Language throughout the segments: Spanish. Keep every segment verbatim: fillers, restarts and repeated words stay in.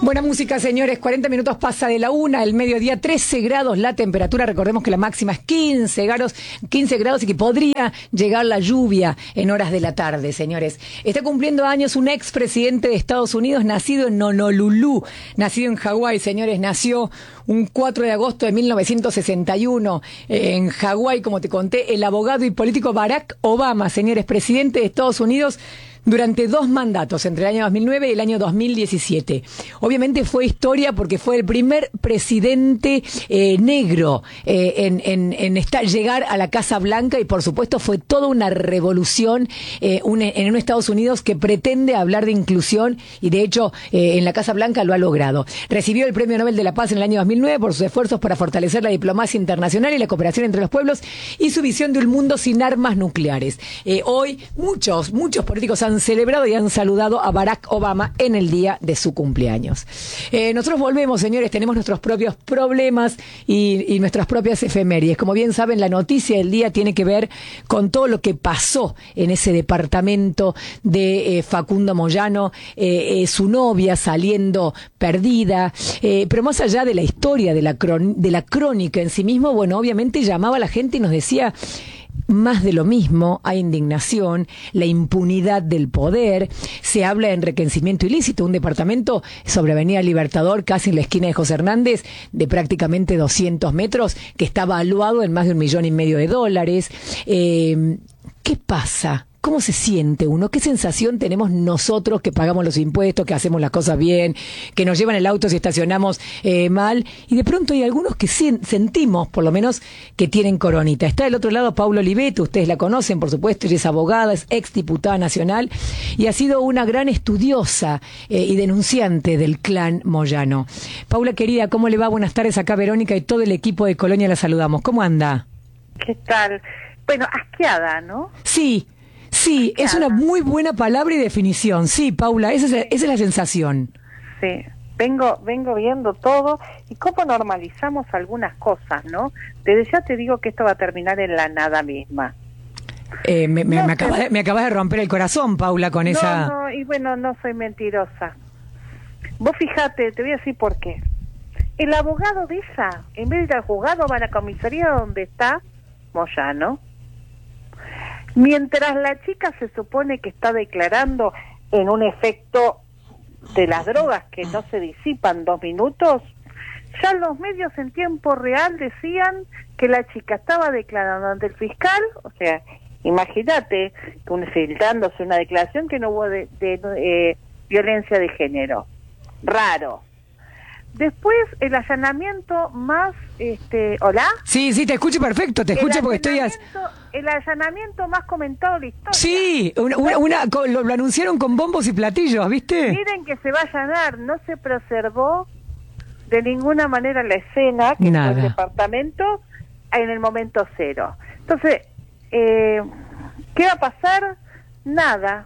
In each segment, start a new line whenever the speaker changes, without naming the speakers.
Buena música, señores. cuarenta minutos pasa de la una, el mediodía, trece grados la temperatura. Recordemos que la máxima es quince grados, quince grados y que podría llegar la lluvia en horas de la tarde, señores. Está cumpliendo años un expresidente de Estados Unidos, nacido en Honolulu, nacido en Hawái, señores. Nació un cuatro de agosto de mil novecientos sesenta y uno eh, en Hawái, como te conté, el abogado y político Barack Obama, señores, presidente de Estados Unidos durante dos mandatos, entre el año dos mil nueve y el año dos mil diecisiete. Obviamente fue historia porque fue el primer presidente eh, negro eh, en, en, en estar, llegar a la Casa Blanca, y por supuesto fue toda una revolución eh, un, en un Estados Unidos que pretende hablar de inclusión, y de hecho eh, en la Casa Blanca lo ha logrado. Recibió el Premio Nobel de la Paz en el año dos mil nueve por sus esfuerzos para fortalecer la diplomacia internacional y la cooperación entre los pueblos y su visión de un mundo sin armas nucleares. Eh, hoy muchos, muchos políticos han celebrado y han saludado a Barack Obama en el día de su cumpleaños. Eh, nosotros volvemos, señores, tenemos nuestros propios problemas y, y nuestras propias efemérides. Como bien saben, la noticia del día tiene que ver con todo lo que pasó en ese departamento de eh, Facundo Moyano, eh, eh, su novia saliendo perdida, eh, pero más allá de la historia, de la, cron- de la crónica en sí mismo, bueno, obviamente llamaba a la gente y nos decía: más de lo mismo, hay indignación, la impunidad del poder, se habla de enriquecimiento ilícito, un departamento sobre Avenida Libertador, casi en la esquina de José Hernández, de prácticamente doscientos metros, que está valuado en más de un millón y medio de dólares. Eh, ¿Qué pasa? ¿Cómo se siente uno? ¿Qué sensación tenemos nosotros que pagamos los impuestos, que hacemos las cosas bien, que nos llevan el auto si estacionamos eh, mal? Y de pronto hay algunos que sentimos, por lo menos, que tienen coronita. Está del otro lado Paula Oliveto, ustedes la conocen, por supuesto, ella es abogada, es exdiputada nacional y ha sido una gran estudiosa eh, y denunciante del clan Moyano. Paula, querida, ¿cómo le va? Buenas tardes, acá Verónica y todo el equipo de Colonia la saludamos. ¿Cómo anda?
¿Qué tal? Bueno, asqueada, ¿no?
Sí. Sí, es una muy buena palabra y definición. Sí, Paula, esa es, esa es la sensación.
Sí, vengo vengo viendo todo y cómo normalizamos algunas cosas, ¿no? Desde ya te digo que esto va a terminar en la nada misma.
Eh, me, me,
no
me, acabas de, me acabas de romper el corazón, Paula, con
no,
esa...
No, y bueno, no soy mentirosa. Vos fíjate, te voy a decir por qué. El abogado de ella, en vez de ir al juzgado, va a la comisaría donde está Moyano. Mientras la chica se supone que está declarando en un efecto de las drogas que no se disipan dos minutos, ya los medios en tiempo real decían que la chica estaba declarando ante el fiscal, o sea, imagínate, filtrándose una declaración que no hubo de, de eh, violencia de género. Raro. Después, el allanamiento más, este, ¿hola?
Sí, sí, te escucho perfecto, te escucho porque estoy...
El allanamiento más comentado de la historia.
Sí, una, una, una, lo, lo anunciaron con bombos y platillos, ¿viste?
Miren que se va a allanar, no se preservó de ninguna manera la escena, que
Nada.
fue el departamento, en el momento cero. Entonces, eh, ¿qué va a pasar? Nada.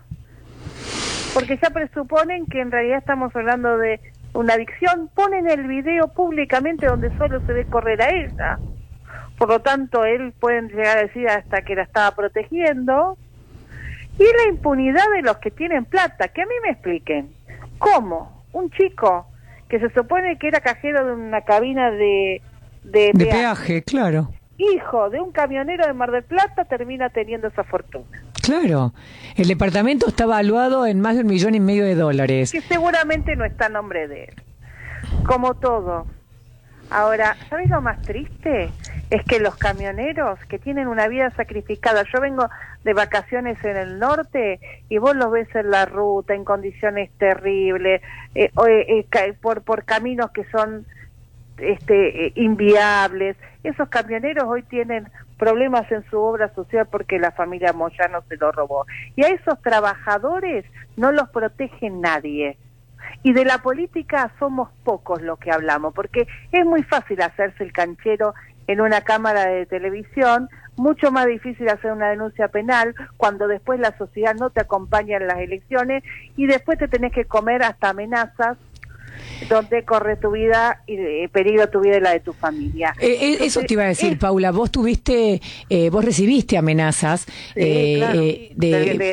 Porque ya presuponen que en realidad estamos hablando de una adicción, ponen el video públicamente donde solo se ve correr a ella. Por lo tanto, él pueden llegar a decir hasta que la estaba protegiendo. Y la impunidad de los que tienen plata, que a mí me expliquen. ¿Cómo? Un chico que se supone que era cajero de una cabina de... De,
de
peaje,
peaje, claro.
Hijo de un camionero de Mar del Plata, termina teniendo esa fortuna.
Claro, el departamento está valuado en más de un millón y medio de dólares.
Que seguramente no está a nombre de él. Como todo. Ahora, ¿sabes lo más triste? Es que los camioneros que tienen una vida sacrificada, yo vengo de vacaciones en el norte y vos los ves en la ruta en condiciones terribles, eh, eh, eh, por, por caminos que son este, eh, inviables. Esos camioneros hoy tienen problemas en su obra social porque la familia Moyano se lo robó. Y a esos trabajadores no los protege nadie. Y de la política somos pocos los que hablamos, porque es muy fácil hacerse el canchero en una cámara de televisión, mucho más difícil hacer una denuncia penal cuando después la sociedad no te acompaña en las elecciones y después te tenés que comer hasta amenazas donde corre tu vida y eh, peligro tu vida y la de tu familia.
Eh, eh, Entonces, eso te iba a decir, es... Paula, vos tuviste, eh, vos recibiste amenazas
sí,
eh,
claro.
eh, de...
de, de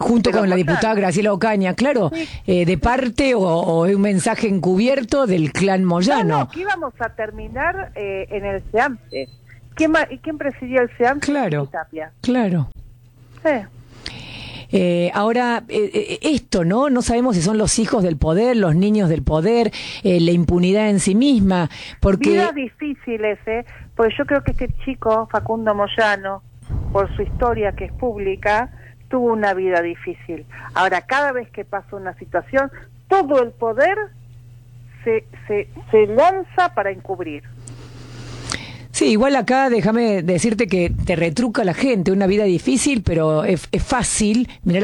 Junto
de
con la
los
diputada
Moyano.
Graciela Ocaña, claro,
Sí.
eh, de parte o, o un mensaje encubierto del clan Moyano.
No, no, que íbamos a terminar eh, en el SEAMSE. ¿Quién, ma- ¿Quién presidía el SEAMSE?
Claro,
Tapia.
claro.
Sí.
Eh, ahora, eh, eh, esto, ¿no? No sabemos si son los hijos del poder, los niños del poder, eh, la impunidad en sí misma, porque...
Vidas difíciles, ¿eh? Porque yo creo que este chico, Facundo Moyano, por su historia que es pública, tuvo una vida difícil. Ahora, cada vez que pasa una situación, todo el poder se, se, se lanza para encubrir.
Sí, igual acá déjame decirte que te retruca la gente, una vida difícil, pero es, es fácil mirar